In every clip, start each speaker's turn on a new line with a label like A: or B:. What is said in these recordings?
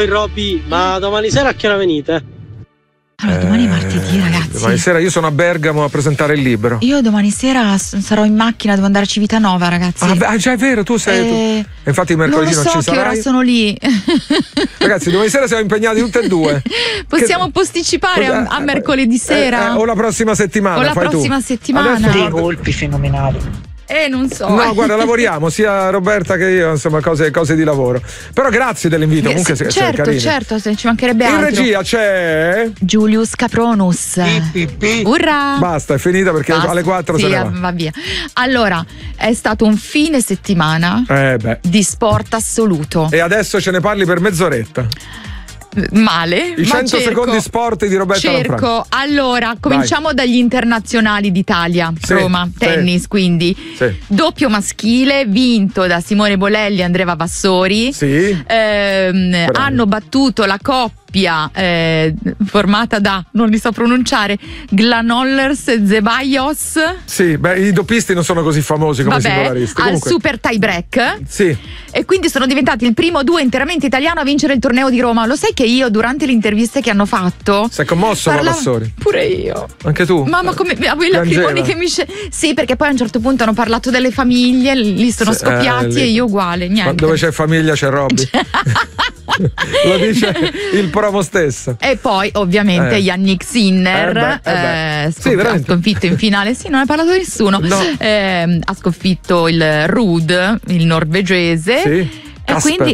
A: Poi Roby, ma domani sera a che ora venite?
B: Allora, domani è martedì, ragazzi.
C: Domani sera io sono a Bergamo a presentare il libro.
B: Io domani sera sarò in macchina, devo andare a Civitanova, ragazzi.
C: Ah, già è vero, tu sei. Tu. Infatti mercoledì non ci sarai.
B: Non so che ora sono lì.
C: Ragazzi, domani sera siamo impegnati tutte e due.
B: Possiamo posticipare a mercoledì sera?
C: O la prossima settimana.
B: O la prossima settimana.
D: Dei colpi fenomenali.
B: Non so.
C: No, guarda, lavoriamo sia Roberta che io, insomma, cose di lavoro. Però grazie dell'invito. Comunque
B: certo, se ci mancherebbe altro.
C: In regia c'è
B: Giulius Capronus. Urrà!
C: Basta, è finita perché alle 4 se ne
B: va via. Allora, è stato un fine settimana di sport assoluto.
C: E adesso ce ne parli per mezz'oretta.
B: Male.
C: I 100 secondi sport di Roberta Lanfranchi.
B: Allora, cominciamo dagli internazionali d'Italia. Roma, tennis, quindi.
C: Sì.
B: Doppio maschile, vinto da Simone Bolelli e Andrea Vassori.
C: Sì.
B: Hanno battuto la coppia formata da, non li so pronunciare, Glanollers e Zeballos.
C: Sì, i doppisti non sono così famosi come i singolaristi.
B: Al super tie break.
C: Sì.
B: E quindi sono diventati il primo duo interamente italiano a vincere il torneo di Roma. Lo sai che io durante le interviste che hanno fatto
C: sei commosso Vassori?
B: Pure io.
C: Anche tu?
B: Mamma, come avevo i lacrimoni che mi sì, perché poi a un certo punto hanno parlato delle famiglie, lì sono scoppiati e io uguale, niente.
C: Dove c'è famiglia c'è Robby. Lo dice il promo stesso.
B: E poi ovviamente Yannick Sinner ha sconfitto in finale. Sì, non ha parlato nessuno. No. Ha sconfitto il Ruud, il norvegese.
C: Sì.
B: E quindi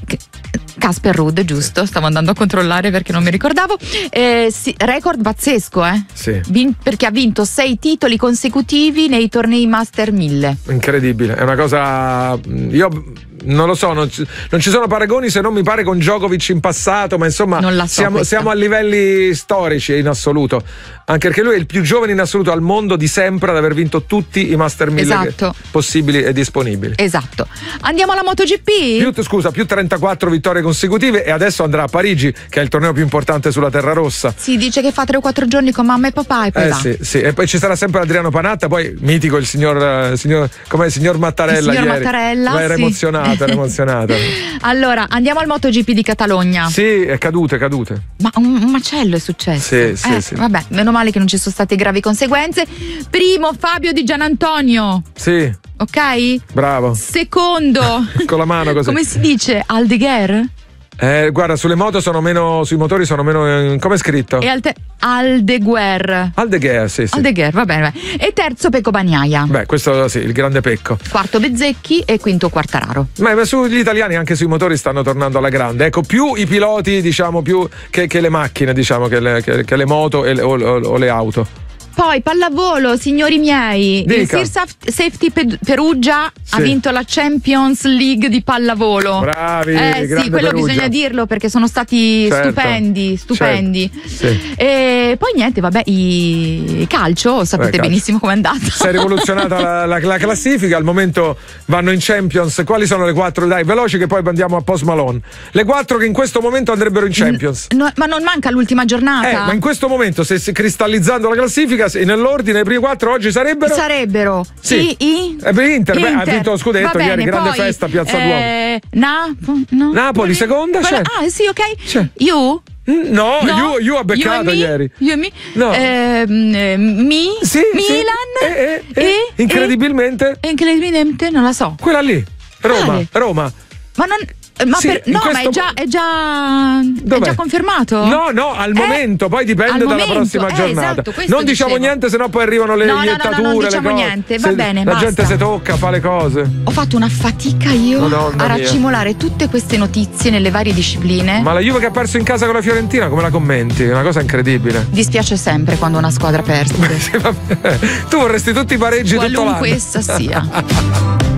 B: Casper Ruud, giusto? Stavo andando a controllare perché non mi ricordavo. Record pazzesco,
C: Sì.
B: Perché ha vinto 6 titoli consecutivi nei tornei Master 1000.
C: Incredibile, è una cosa. Io non lo so, non ci sono paragoni, se non mi pare, con Djokovic in passato, ma insomma siamo a livelli storici in assoluto, anche perché lui è il più giovane in assoluto al mondo di sempre ad aver vinto tutti i Master 1000 possibili e disponibili.
B: Esatto. Andiamo alla MotoGP?
C: Più 34 vittorie consecutive e adesso andrà a Parigi, che è il torneo più importante sulla terra rossa.
B: Si dice che fa 3 o 4 giorni con mamma e papà e poi va.
C: Sì. E poi ci sarà sempre Adriano Panatta, poi mitico il signor Mattarella.
B: Il signor Mattarella,
C: era emozionato.
B: Allora, andiamo al MotoGP di Catalogna.
C: Sì, è cadute.
B: Ma un macello è successo.
C: Sì.
B: Vabbè, meno male che non ci sono state gravi conseguenze. Primo, Fabio Di Gianantonio.
C: Sì.
B: Ok?
C: Bravo.
B: Secondo.
C: Con la mano così.
B: Come si dice? Aldeguer?
C: Guarda, sulle moto sono meno, sui motori sono meno. Come è scritto?
B: Aldeguer,
C: sì.
B: Aldeguer, va bene. E terzo Pecco Bagnaia.
C: Beh, questo sì, il grande Pecco.
B: Quarto Bezzecchi e quinto Quartararo.
C: Ma sugli italiani anche sui motori stanno tornando alla grande. Ecco, più i piloti, diciamo, più che le macchine, diciamo, che le moto o le auto.
B: Poi pallavolo, signori miei,
C: Dica.
B: il Sir Safety Perugia ha vinto la Champions League di pallavolo.
C: Bravi,
B: sì, quello
C: Perugia.
B: Bisogna dirlo perché sono stati stupendi.
C: Certo. Sì.
B: E poi niente, vabbè, il calcio, sapete benissimo com'è andata.
C: Si è rivoluzionata la classifica, al momento vanno in Champions. Quali sono le 4? Dai, veloci che poi andiamo a Post Malone. Le 4 che in questo momento andrebbero in Champions.
B: Ma non manca l'ultima giornata.
C: Ma in questo momento, se cristializzando la classifica, nell'ordine, i primi 4 oggi sarebbero? Sì.
B: Inter.
C: Ha vinto lo scudetto ieri, grande festa a Piazza Duomo. Napoli, seconda?
B: Sì, ok.
C: C'è.
B: You
C: ha beccato ieri.
B: You and me?
C: No.
B: Sì,
C: Milan incredibilmente
B: non la so.
C: quella lì, Roma.
B: Ma non. Ma è già confermato?
C: No, al momento, poi dipende dalla prossima giornata. Non diciamo niente, sennò poi arrivano le iettature.
B: No, non diciamo niente, va bene,
C: la gente si tocca, fa le cose.
B: Ho fatto una fatica io
C: Madonna
B: a raccimolare tutte queste notizie nelle varie discipline.
C: Ma la Juve che ha perso in casa con la Fiorentina, come la commenti? È una cosa incredibile.
B: Dispiace sempre quando una squadra perde.
C: Tu vorresti tutti i pareggi tutto l'anno.
B: Qualunque essa sia.